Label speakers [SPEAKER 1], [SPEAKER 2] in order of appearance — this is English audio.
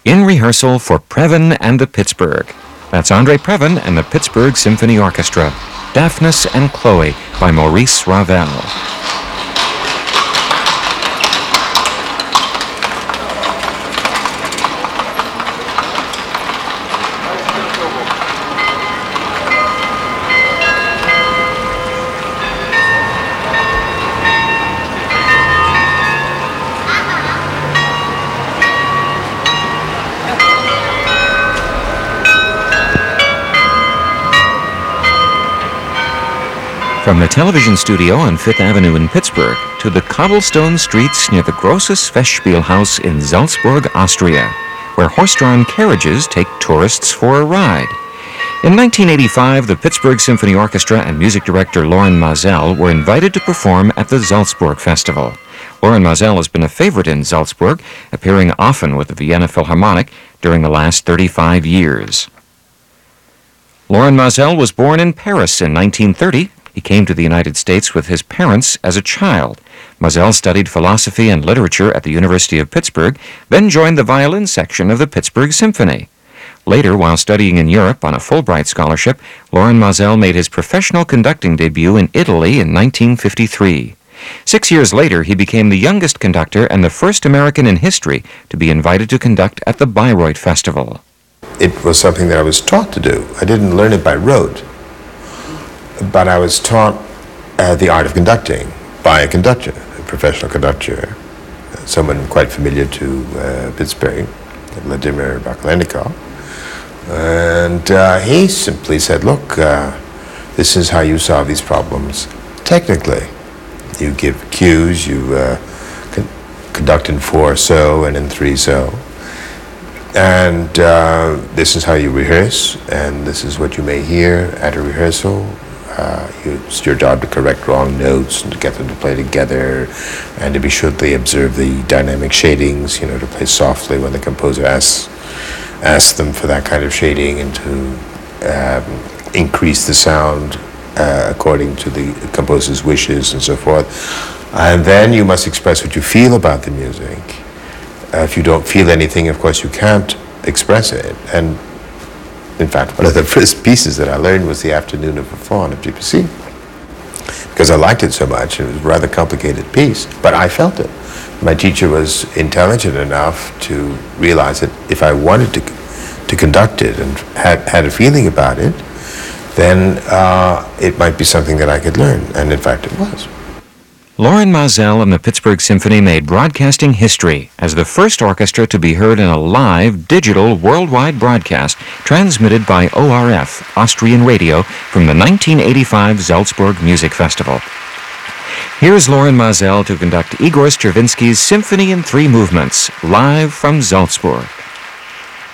[SPEAKER 1] In rehearsal for Previn and the Pittsburgh. That's Andre Previn and the Pittsburgh Symphony Orchestra. Daphnis and Chloe by Maurice Ravel. From the television studio on Fifth Avenue in Pittsburgh to the cobblestone streets near the Grosses Festspielhaus in Salzburg, Austria, where horse-drawn carriages take tourists for a ride. In 1985, the Pittsburgh Symphony Orchestra and music director Loren Maazel were invited to perform at the Salzburg Festival. Loren Maazel has been a favorite in Salzburg, appearing often with the Vienna Philharmonic during the last 35 years. Loren Maazel was born in Paris in 1930. He came to the United States with his parents as a child. Maazel studied philosophy and literature at the University of Pittsburgh, then joined the violin section of the Pittsburgh Symphony. Later, while studying in Europe on a Fulbright scholarship, Loren Maazel made his professional conducting debut in Italy in 1953. 6 years later, he became the youngest conductor and the first American in history to be invited to conduct at the Bayreuth Festival.
[SPEAKER 2] It was something that I was taught to do. I didn't learn it by rote. But I was taught the art of conducting by a conductor, a professional conductor, someone quite familiar to Pittsburgh, Vladimir Bakalendikov. And he simply said, look, this is how you solve these problems technically. You give cues, you conduct in 4-so and in 3-so. And this is how you rehearse, and this is what you may hear at a rehearsal. It's your job to correct wrong notes and to get them to play together and to be sure they observe the dynamic shadings, to play softly when the composer asks them for that kind of shading and to increase the sound according to the composer's wishes and so forth. And then you must express what you feel about the music. If you don't feel anything, of course, you can't express it. And in fact, one of the first pieces that I learned was The Afternoon of a Faun of Debussy, because I liked it so much. It was a rather complicated piece, but I felt it. My teacher was intelligent enough to realize that if I wanted to conduct it and had a feeling about it, then it might be something that I could learn, and in fact it was.
[SPEAKER 1] Loren Maazel and the Pittsburgh Symphony made broadcasting history as the first orchestra to be heard in a live, digital, worldwide broadcast transmitted by ORF, Austrian Radio, from the 1985 Salzburg Music Festival. Here's Loren Maazel to conduct Igor Stravinsky's Symphony in 3 Movements, live from Salzburg.